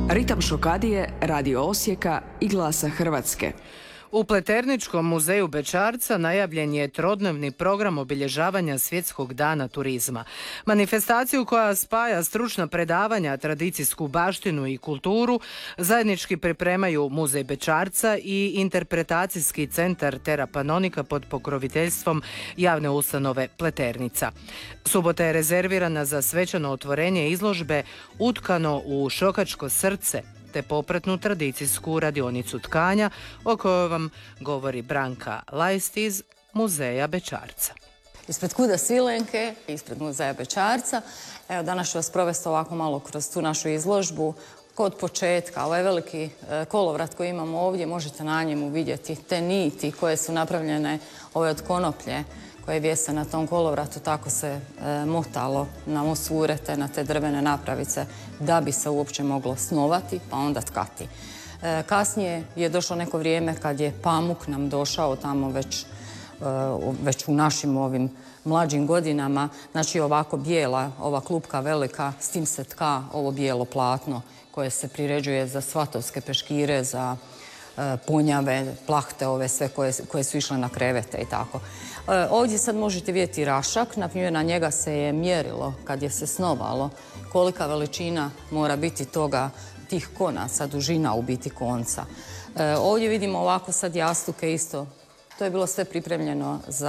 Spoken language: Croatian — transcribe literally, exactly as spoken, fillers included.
Ritam Šokadije, Radio Osijeka i Glasa Hrvatske. U Pleterničkom muzeju Bećarca najavljen je trodnevni program obilježavanja Svjetskog dana turizma. Manifestaciju koja spaja stručna predavanja, tradicijsku baštinu i kulturu zajednički pripremaju Muzej Bećarca i Interpretacijski centar Terra Panonika pod pokroviteljstvom javne ustanove Pleternica. Subota je rezervirana za svečano otvorenje izložbe Utkano u šokačko srce, te popratnu tradicijsku radionicu tkanja o kojoj vam govori Branka Lajst iz Muzeja Bećarca. Ispred Kuda Svilenke, ispred Muzeja Bećarca. Evo, danas ću vas provesti ovako malo kroz tu našu izložbu. Kod početka, ovaj veliki kolovrat koji imamo ovdje, možete na njemu vidjeti te niti koje su napravljene ove od konoplje koje vjese na tom kolovratu, tako se e, motalo na mosurete, na te drvene napravice, da bi se uopće moglo snovati, pa onda tkati. E, kasnije je došlo neko vrijeme kad je pamuk nam došao tamo već, e, već u našim ovim mlađim godinama. Znači ovako bijela, ova klupka velika, s tim se tka ovo bijelo platno koje se priređuje za svatovske peškire, za punjave, plahte, ove sve koje, koje su išle na krevete i tako. E, ovdje sad možete vidjeti rašak, na primjer na njega se je mjerilo kad je se snovalo kolika veličina mora biti toga, tih konaca, dužina u biti konca. E, ovdje vidimo ovako sad jastuke isto, to je bilo sve pripremljeno za